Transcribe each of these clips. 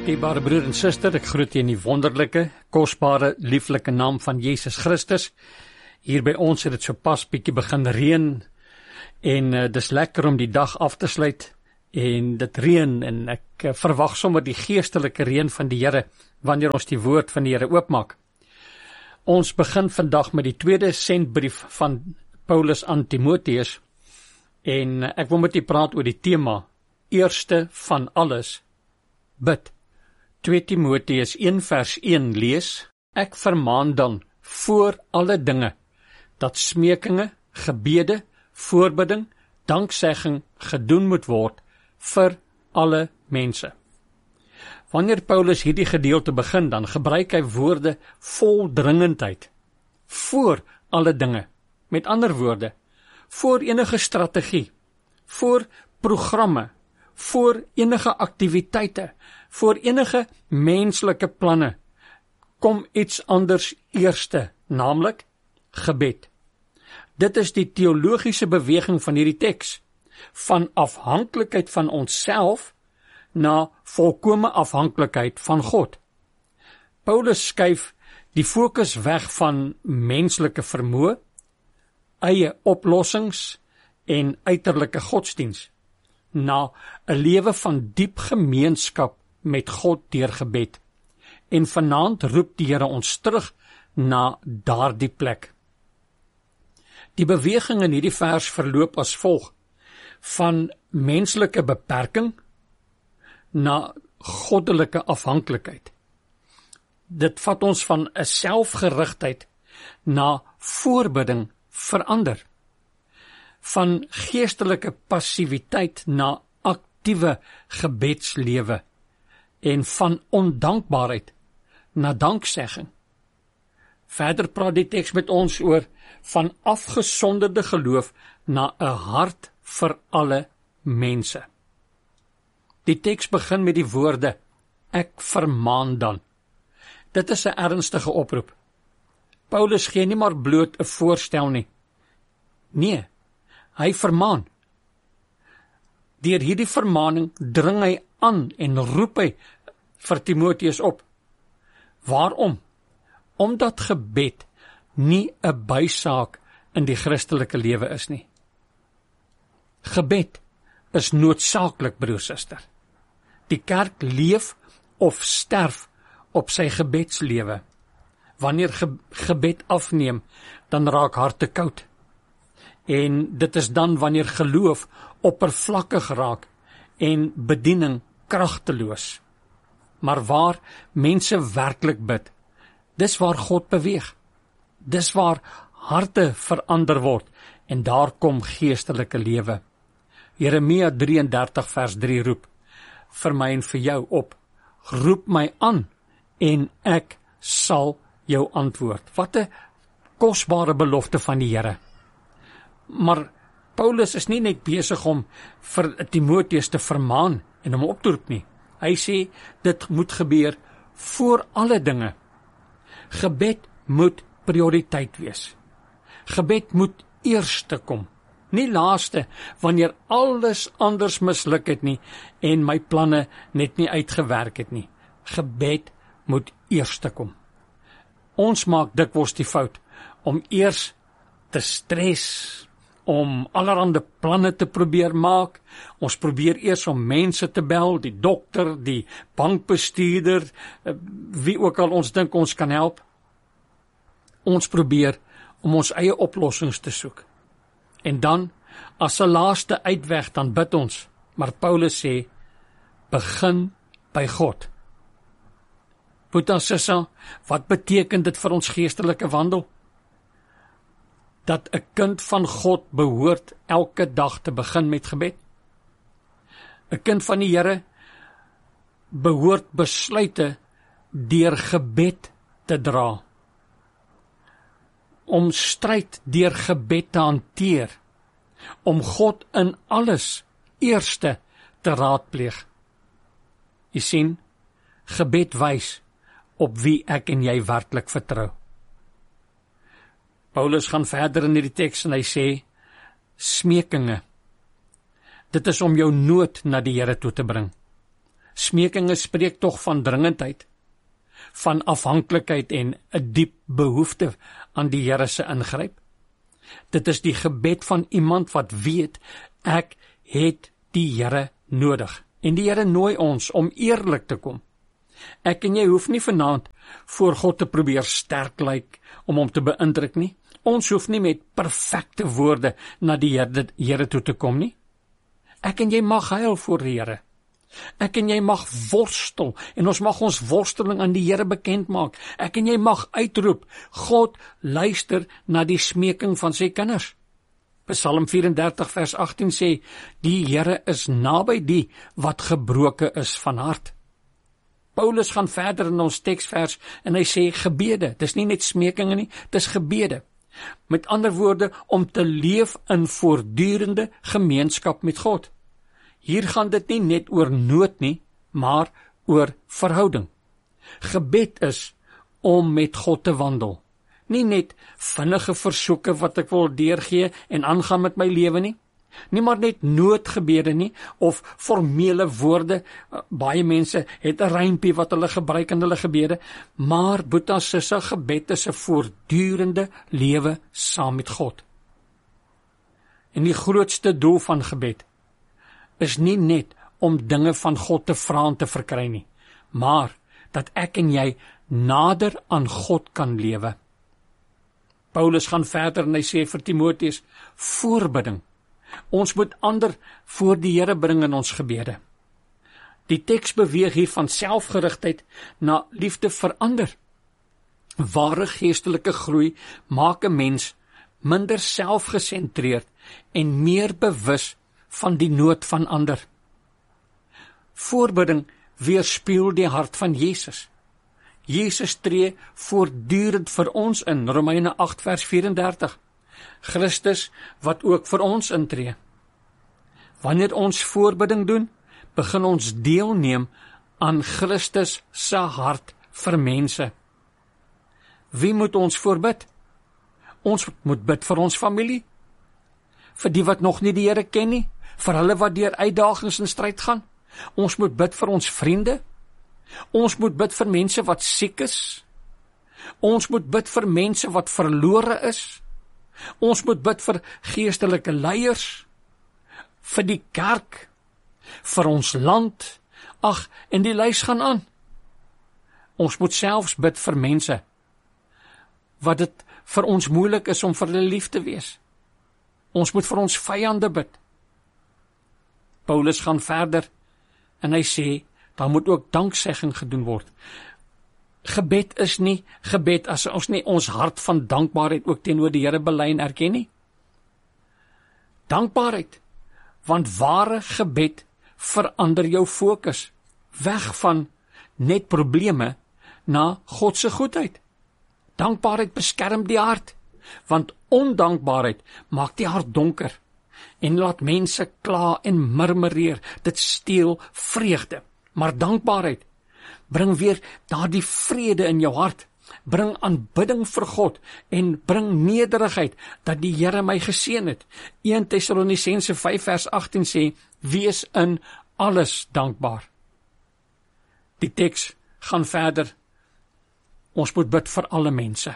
Dierbare broer en suster, ek groet u in die wonderlike, kosbare, lieflike naam van Jesus Christus. Hier by ons het dit sopas bietjie begin reën en dis lekker om die dag af te sluit en dit reën en ek verwag sommer die geestelike reën van die Here wanneer ons die woord van die Here oopmaak. Ons begin vandag met die tweede sendbrief van Paulus aan Timoteus en ek wil met u praat oor die tema, eerste van alles, bid. 2 Timoteus 1 vers 1 lees, ek vermaan dan voor alle dinge, dat smekinge, gebede, voorbidding, danksegging gedoen moet word vir alle mense. Wanneer Paulus hierdie gedeelte begin, dan gebruik hy woorde vol dringendheid, voor alle dinge, met ander woorde, voor enige strategie, voor programme, voor enige aktiwiteite, voor enige menslike planne, kom iets anders eerste, naamlik gebed. Dit is die teologiese beweging van hierdie teks, van afhanklikheid van onsself na volkome afhanklikheid van God. Paulus skuif die fokus weg van menslike vermoë, eie oplossings en uiterlike godsdiens, na 'n lewe van diep gemeenskap met God deur gebed. En vanaand roep die Here ons terug na daardie plek. Die beweging in hierdie vers verloop as volg: van menslike beperking na goddelike afhanklikheid. Dit vat ons van 'n selfgerigtheid na voorbidding verander. Van geestelike passiwiteit na aktiewe gebedslewe en van ondankbaarheid na danksegging. Verder praat die teks met ons oor van afgesonderde geloof na 'n hart vir alle mense. Die teks begin met die woorde, ek vermaan dan. Dit is 'n ernstige oproep. Paulus gee nie maar bloot 'n voorstel nie. Nee, hy vermaan. Deur hierdie vermaning dring hy aan en roep hy vir Timoteus op. Waarom? Omdat gebed nie 'n bysaak in die Christelike lewe is nie. Gebed is noodsaaklik, broer, suster. Die kerk leef of sterf op sy gebedslewe. Wanneer gebed afneem, dan raak harte koud. En dit is dan wanneer geloof oppervlakkig raak en bediening kragteloos. Maar waar mense werklik bid, dis waar God beweeg. Dis waar harte verander word en daar kom geestelike lewe. Jeremia 33 vers 3 roep vir my en vir jou op: roep my aan en ek sal jou antwoord. Wat 'n kosbare belofte van die Here. Maar Paulus is nie net besig om vir Timoteus te vermaan en hom op te roep nie. Hy sê, dit moet gebeur voor alle dinge. Gebed moet prioriteit wees. Gebed moet eerste kom, nie laaste, wanneer alles anders misluk het nie en my planne net nie uitgewerk het nie. Gebed moet eerste kom. Ons maak dikwels die fout om eers te stres, om allerhande planne te probeer maak. Ons probeer eers om mense te bel, die dokter, die bankbestuurder, wie ook al ons dink ons kan help. Ons probeer om ons eie oplossings te soek. En dan, as 'n laaste uitweg, dan bid ons. Maar Paulus sê, begin by God. Boeta sissa, wat beteken dit vir ons geestelike wandel? Dat 'n kind van God behoort elke dag te begin met gebed. 'n kind van die Here behoort besluite deur gebed te dra. Om stryd deur gebed te hanteer. Om God in alles eerste te raadpleeg. Jy sien, gebed wys op wie ek en jy werklik vertrou. Paulus gaan verder in die teks en hy sê, smekinge. Dit is om jou nood na die Here toe te bring. Smeking spreek tog van dringendheid, van afhanklikheid en 'n diep behoefte aan die Here se ingryp. Dit is die gebed van iemand wat weet, ek het die Here nodig. En die Here nooi ons om eerlik te kom. Ek en jy hoef nie vanaand voor God te probeer sterk lyk om hom te beïndruk nie. Ons hoef nie met perfekte woorde na die Here toe te kom nie. Ek en jy mag huil voor die Here. Ek en jy mag worstel, en ons mag ons worsteling aan die Here bekend maak. Ek en jy mag uitroep, God luister na die smeking van sy kinders. Psalm 34 vers 18 sê, die Here is naby die wat gebroke is van hart. Paulus gaan verder in ons teksvers en hy sê gebede, dis nie net smekinge nie, dis gebede. Met ander woorde, om te leef in voortdurende gemeenskap met God. Hier gaan dit nie net oor nood nie, maar oor verhouding. Gebed is om met God te wandel. Nie net vinnige versoeke wat ek wil deurgee en aangaan met my lewe nie. Nie maar net noodgebede nie, of formele woorde. Baie mense het 'n rympie wat hulle gebruik in hulle gebede, maar Boeta se gebed is 'n voortdurende lewe saam met God. En die grootste doel van gebed is nie net om dinge van God te vra en te verkry nie, maar dat ek en jy nader aan God kan lewe. Paulus gaan verder en hy sê vir Timoteus, voorbidding. Ons moet ander voor die Here bring in ons gebede. Die teks beweeg hier van selfgerigtheid na liefde vir ander. Ware geestelike groei maak 'n mens minder selfgesentreerd en meer bewus van die nood van ander. Voorbidding weerspieël die hart van Jesus. Jesus tree voortdurend vir ons in, Romeine 8 vers 34. Christus wat ook vir ons intree. Wanneer ons voorbidding doen, begin ons deelneem aan Christus se hart vir mense. Wie moet ons voorbid? Ons moet bid vir ons familie, vir die wat nog nie die Here ken nie, vir hulle wat deur uitdagings en stryd gaan. Ons moet bid vir ons vriende. Ons moet bid vir mense wat siek is. Ons moet bid vir mense wat verlore is. Ons moet bid vir geestelike leiers, vir die kerk, vir ons land. Ag, en die lys gaan aan. Ons moet selfs bid vir mense wat dit vir ons moeilik is om vir hulle lief te wees. Ons moet vir ons vyande bid. Paulus gaan verder en hy sê, daar moet ook danksegging gedoen word. Gebed is nie gebed as ons nie ons hart van dankbaarheid ook teenoor die Here bely en erken nie. Dankbaarheid, want ware gebed verander jou fokus, weg van net probleme na God se goedheid. Dankbaarheid beskerm die hart, want ondankbaarheid maak die hart donker en laat mense kla en murmureer. Dit steel vreugde. Maar dankbaarheid bring weer daardie vrede in jou hart, bring aanbidding vir God en bring nederigheid dat die Here my geseën het. 1 Tessalonisense 5 vers 18 sê, wees in alles dankbaar. Die teks gaan verder. Ons moet bid vir alle mense.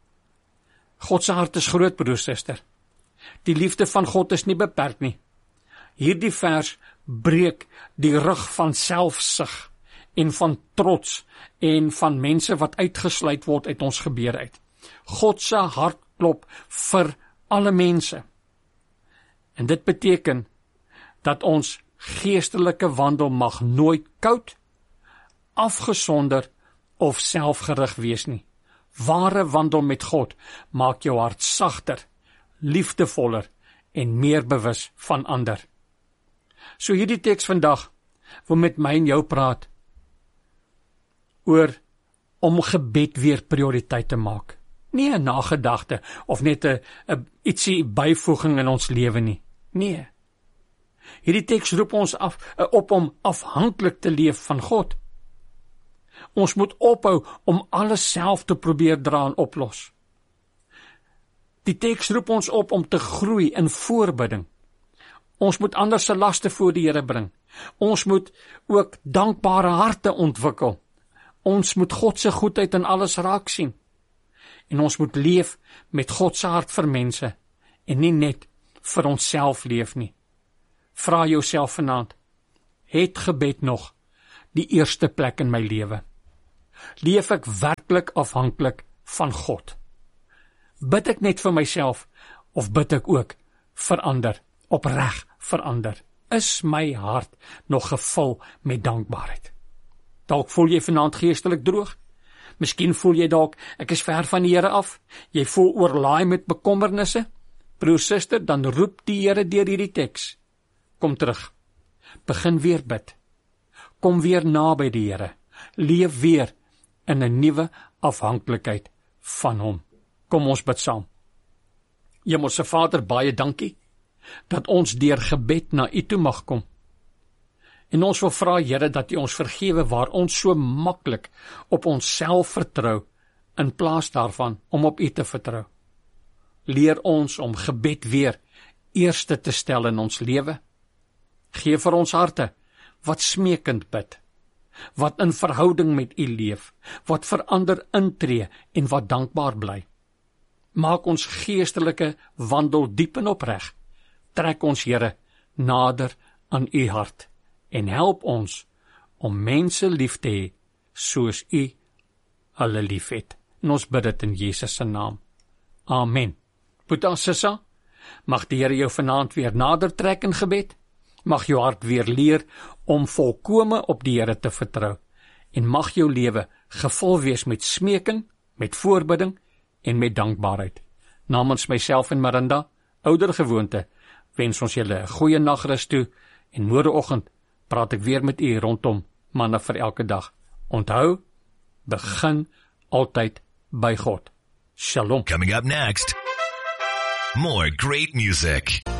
God se hart is groot, broer, suster. Die liefde van God is nie beperk nie. Hierdie vers breek die rug van selfsug en van trots en van mense wat uitgesluit word uit ons gebede uit. God se hart klop vir alle mense. En dit beteken dat ons geestelike wandel mag nooit koud, afgesonder of selfgerig wees nie. Ware wandel met God maak jou hart sagter, liefdevoller en meer bewus van ander. So hierdie teks vandag wil met my en jou praat oor om gebed weer prioriteit te maak. Nie 'n nagedagte of net 'n ietsie byvoeging in ons lewe nie. Nee. Hierdie teks roep ons op om afhanklik te leef van God. Ons moet ophou om alles self te probeer dra en oplos. Die teks roep ons op om te groei in voorbidding. Ons moet ander se laste voor die Here bring Ons moet ook dankbare harte ontwikkel. Ons moet God se goedheid in alles raak sien. En ons moet leef met God se hart vir mense en nie net vir onsself leef nie. Vra jouself vanaand, het gebed nog die eerste plek in my lewe? Leef ek werklik afhanklik van God? Bid ek net vir myself of bid ek ook vir ander, opreg vir ander? Is my hart nog gevul met dankbaarheid? Dalk voel jy vanaand geestelik droog. Miskien voel jy dalk, ek is ver van die Here af. Jy voel oorlaai met bekommernisse. Broer, suster, dan roep die Here deur hierdie teks. Kom terug. Begin weer bid. Kom weer naby die Here. Leef weer in 'n nuwe afhanklikheid van hom. Kom ons bid saam. Hemelse Vader, baie dankie dat ons deur gebed na U toe mag kom. En ons wil vra, Here, dat U ons vergewe waar ons so maklik op onsself vertrou, in plaas daarvan om op U te vertrou. Leer ons om gebed weer eerste te stel in ons lewe. Gee vir ons harte wat smeekend bid, wat in verhouding met U leef, wat vir ander intree en wat dankbaar bly. Maak ons geestelike wandel diep en opreg. Trek ons, Here, nader aan U hart en help ons om mense lief te hê soos U hulle liefhet. En ons bid dit in Jesus se naam. Amen. Boeta, sissa, mag die Here jou vanaand weer nader trek in gebed. Mag jou hart weer leer om volkome op die Here te vertrou. En mag jou lewe gevul wees met smeking, met voorbidding en met dankbaarheid. Namens myself en Marinda, ouer gewoonte, wens ons julle 'n goeie nagrus toe en môreoggend praat ek weer met u rondom manne vir elke dag. Onthou, begin altyd by God. Shalom. Coming up next, more great music.